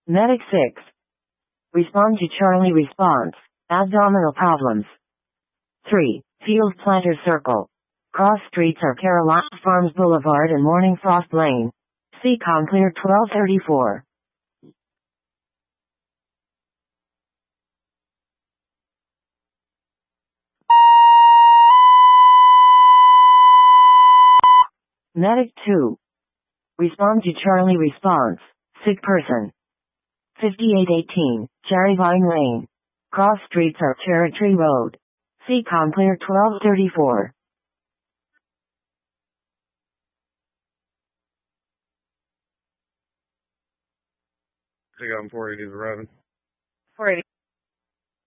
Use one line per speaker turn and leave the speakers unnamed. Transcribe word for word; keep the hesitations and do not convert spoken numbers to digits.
Medic six. Respond to Charlie response. Abdominal problems. three. Field Planter Circle. Cross streets are Carolina Farms Boulevard and Morning Frost Lane. C C O M clear twelve thirty-four. Medic two. Respond to Charlie response. Sick person. fifty-eight eighteen, Cherry Vine Lane. Cross streets are Cherry Tree Road. C C O M clear twelve thirty-four.
C C O M four eighty is arriving.
four eighty.